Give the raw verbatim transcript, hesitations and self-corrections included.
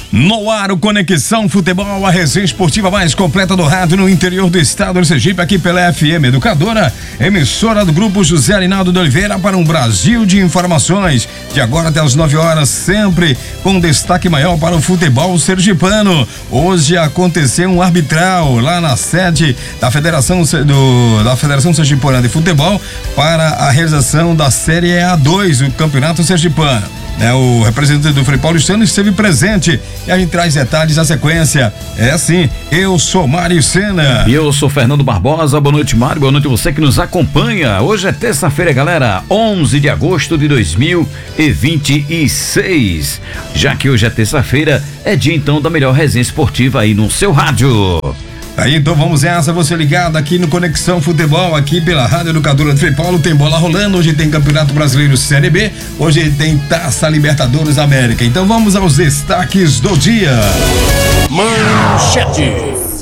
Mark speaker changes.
Speaker 1: No ar, o Conexão Futebol, a resenha esportiva mais completa do rádio no interior do estado do Sergipe, aqui pela F M Educadora, emissora do grupo José Arinaldo de Oliveira, para um Brasil de informações, de agora até as nove horas, sempre com destaque maior para o futebol sergipano. Hoje aconteceu um arbitral lá na sede da Federação, do, da Federação Sergipana de Futebol para a realização da Série A dois, o Campeonato Sergipano. É, o representante do Frei Paulistano esteve presente e a gente traz detalhes na sequência. É assim, eu sou Mário Sena.
Speaker 2: E eu sou Fernando Barbosa. Boa noite, Mário. Boa noite a você que nos acompanha. Hoje é terça-feira, galera, onze de agosto de dois mil e vinte e seis. Já que hoje é terça-feira, é dia então da melhor resenha esportiva aí no seu rádio.
Speaker 1: Aí, então vamos nessa, você ligado aqui no Conexão Futebol, aqui pela Rádio Educadora de Frei Paulo. Tem bola rolando, hoje tem Campeonato Brasileiro Série B, hoje tem Taça Libertadores América. Então vamos aos destaques do dia.
Speaker 3: Manchetes.